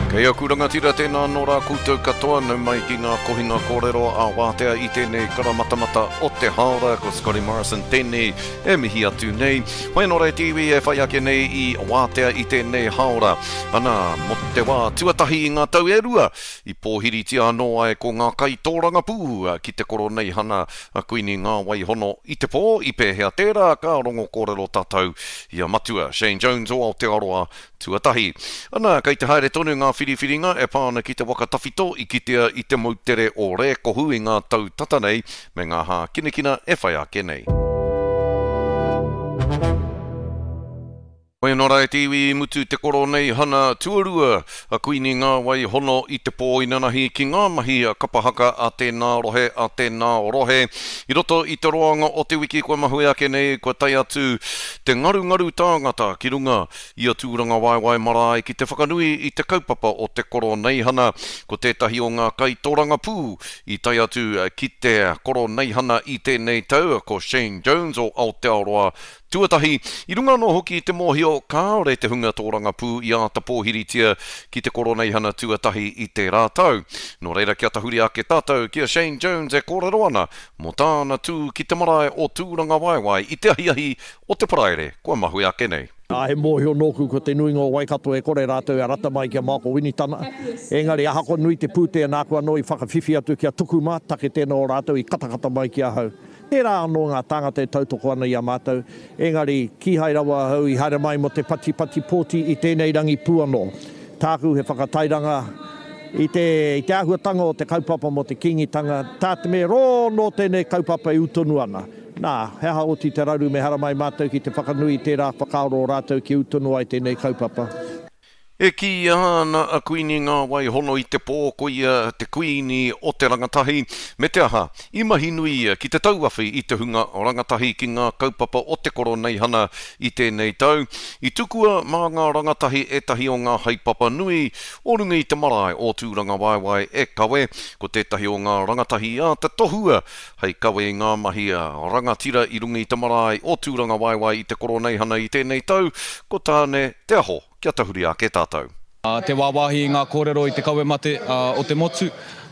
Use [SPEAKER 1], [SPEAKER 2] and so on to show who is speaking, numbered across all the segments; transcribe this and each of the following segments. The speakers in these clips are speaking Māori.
[SPEAKER 1] Kei a kurangatira tēnā nō rā koutou katoa, nau mai ki ngā kohinga kōrero a wātea i tēnei karamatamata o te haora, ko Scotty Morrison tēnei e mihi atu nei. Hoi nō rei tiwi e whai ake nei i wātea i tēnei haora. Ana, mo te wā tuatahi i ngā tau e rua, i pōhiri tia anō ai ko ngā kai tōranga pū, ki te koro nei hana a kuini ngā waihono i te pō, i pēhea tērā, ka rongo kōrero tātou, ia matua, Shane Jones o Aotearoa tuatahi. Ana, kei te haere tonu ngā whiriwhiringa e pāna ki te wakatawhito i kitea i te mautere o re kohu i ngā tau tatanei me ngā hā kinekina e whai ake nei. Hoi nō rai tiwi mutu te koro nei hana tuarua a kuini ngā wai hono i te pō inanahi ki ngā mahi a kapahaka a tēnā rohe. I roto i te roanga o te wiki koe mahui ake nei koe tai atu te ngaru tāngata ki runga i a tūranga waiwai marae ki te whakanui i te kaupapa o te koro nei hana ko tētahi o ngā kai tōranga pū i tai atu ki te koro nei hana i tēnei tau ko Shane Jones o Aotearoa tuatahi. I runga no hoki te mōhio kāore te hunga tōranga pū i āta pōhiritia ki te koro nei hana tuatahi i te rātau. Nō reira kia tahuri ake tātou kia Shane Jones e kōrero ana mō tāna tū ki te marae o tūranga waiwai i te ahiahi o te paraere kua mahui ake nei.
[SPEAKER 2] He mōhio nōku ko te nui ngō Waikato e kore rātou e rata mai kia Māko Winitana. Engari ahako nui te pūtea nā kua no i whakawhiwhi atu kia tukuma, take tēnā o rātou i katakata mai kia hau. Tērā anō ngā tāngata e tautoko ana i a mātou. Engari ki hai rawa hau i haere mai mo te pati pōti i tēnei rangi pū anō. Tāku he whakatairanga i te ahuatanga o te kaupapa mo te kingitanga. Tā te me rō no tēnei kaupapa i utonu ana. Nā, heha oti te raru me hara mai mātou ki te whakanui tērā whakaoro rātou ki utonu ai tēnei kaupapa.
[SPEAKER 1] E ki ana a kuini ngā wai hono i te pō ko ia te kuini o te rangatahi. Me te aha, i mahi nui ki te tauwhawhi i te hunga o rangatahi ki ngā kaupapa o te koro nei hana i tēnei tau. I tukua mā ngā rangatahi e tahi o ngā haipapa nui, o runga i te marae o tūranga waiwai e kawe, ko tētahi o ngā rangatahi a te tohua, hei kawe i ngā mahi a rangatira i runga i te marae o tūranga waiwai i te koro nei hana i tēnei tau, ko tāne te aho. Kia tahuri ake tātou.
[SPEAKER 3] Te wāwahi i ngā kōrero i te kawe mate o te motu.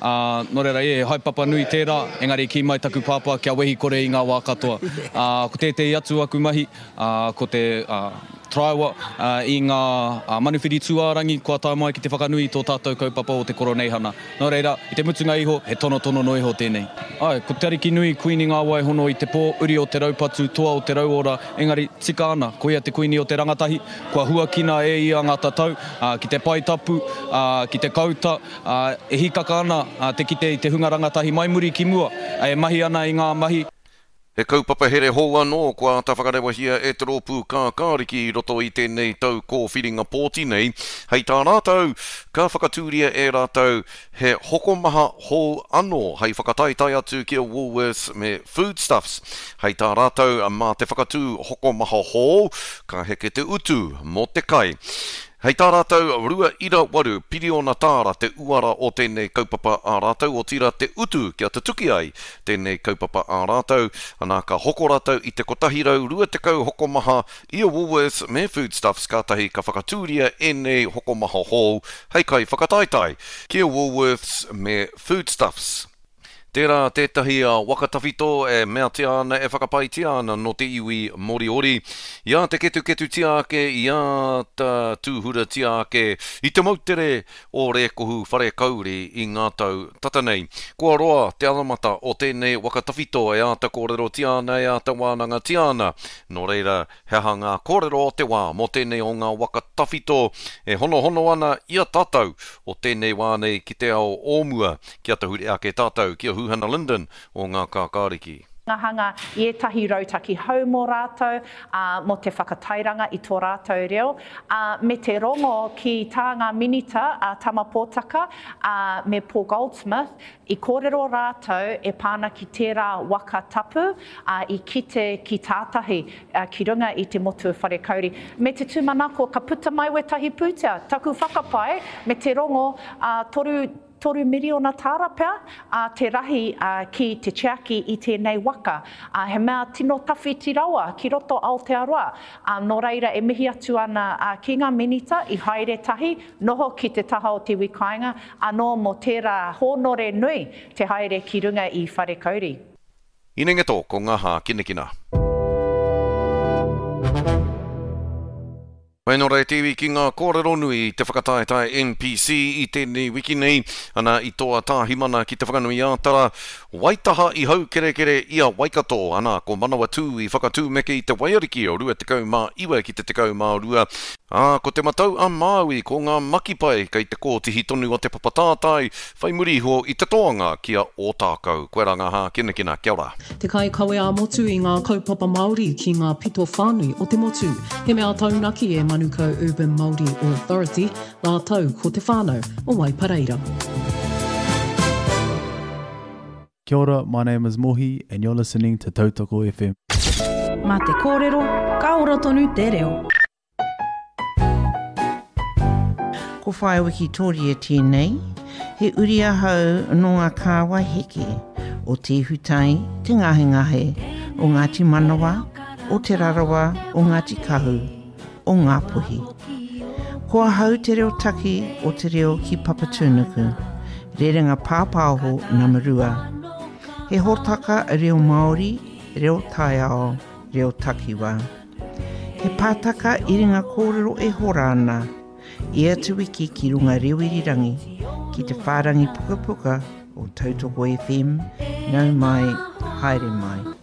[SPEAKER 3] Nō reira haipapa nui tērā, engari ki mai taku pāpā kia wehi kore i ngā wā katoa. Ko tētei atu aku mahi, ko te traiwa i ngā manuwhiri tuārangi kua tā mai ki te whakanui tō tātou kaupapa o te koro nei hana. Nō reira, i te mutunga iho, he tono no iho tēnei. Ko te ariki nui kuini ngā wai hono i te pō, uri o te raupatu, toa o te rauora, engari tika ana, ko ia te kuini o te rangatahi, kua huakina e ia ngā tatau, ki te paitapu, ki te kauta, e hikaka ana, te kite i te hunga rangatahi mai muri ki mua, e mahi ana i ngā mahi.
[SPEAKER 1] He kaupapa here hou anō kua ta whakarewahia e te rōpū kā kāriki i roto i tēnei tau kōwhiringa pōti nei. Hei tā rātou, ka whakatūria e rātou he hokomaha hou anō hei whakataitai atu kia Woolworths me Foodstuffs. Hei tā rātou mā te whakatū hokomaha hou, ka heke te utu mō te kai. Hei tā rātou, rua ira waru, piriona tāra te uara o tēnei kaupapa a rātou, o tira te utu kia te tuki ai tēnei kaupapa a rātou, anā ka hoko rātou i te kotahirau, rua te kau hokomaha i a Woolworths me Foodstuffs, kātahi ka whakatūria e nei hokomaha hou, hei kai whakataitai, kia Woolworths me Foodstuffs. Tērā tētahi a wakatawhito e mea te ana e whakapai te ana no te iwi moriori. Ia te ketu tiake, ia ta tūhura tiake, i te mautere o re kohu whare kauri i ngā tau tatanei. Kua roa te alamata o tēnei wakatawhito e āta kōrero tiana e āta wānanga tiana. Nō reira, heha ngā kōrero o te wā mo tēnei o ngā wakatawhito e hono ana ia tātou o tēnei wānei ki te ao ōmua kia tahuri ake tātou kia Huhana Linden o ngā kākāriki.
[SPEAKER 4] Ngā hanga i etahi rautaki hau mō rātou, mo te whakatairanga i tō rātou reo, me te rongo ki tā ngā minita tama pōtaka, me Paul Goldsmith, i kōrero rātou e pāna ki tērā waka tapu, i kite ki tātahi, ki runga i te motu whare kauri. Me te tūmanako, ka puta mai we tahi pūtea, taku whakapai, me te rongo toru 3 miliona tāra pea, te rahi ki te Tiaki i tēnei waka. He mea tino tawhi tiraua ki roto Aotearoa. Nō reira e mihi atu ana ki ngā minita i haere tahi, noho ki te taha o te wikainga, anō mo tērā hōnore nui te haere ki runga i whare kauri.
[SPEAKER 1] Inengeto ko ngā hā kinekina. Whenore TV ki ngā kōrero nui te whakataetai NPC i tēnei wiki nei, ana i toa tāhimana ki te whakanui ātara, waitaha i hau kere ia Waikato, ana ko manawa tū i whakatūmeke i te waiariki o rua tekau mā iwa ki te tekau mā rua. Ko te matau a Māui ko ngā makipai kei te kōtihi tonu o te papatātai, whai muri ho i te toanga kia o tākau. Koe rā ngā hā kinekina, kia ora.
[SPEAKER 5] Te kai kawe a motu i ngā kaupapa Māori ki ngā pito whānui o te motu. He mea taunaki e Manukau Urban Māori Authority, la tau ko te whānau o Waipareira.
[SPEAKER 6] Kia ora, my name is Mohi and you're listening to Tautoko FM.
[SPEAKER 7] Mā te kōrero, ka ora tonu te reo.
[SPEAKER 8] Ko whae wiki tōri e tēnei, he uri ahau no ngā kāwa heke, o te hutai, te ngahe, o Ngāti Manawa, o te Rarawa, o Ngāti Kahu, o ngā puhi. Ko ahau te reo taki o te reo ki Papatūnuku, rerenga pāpāho Namarua. He hōtaka reo Māori, reo Taiao, reo Takiwa. He pātaka i ringa kōrero e hora ana, i atu wiki ki runga rewirirangi, ki te whārangi puka o Tautoko FM, nau mai, haere mai.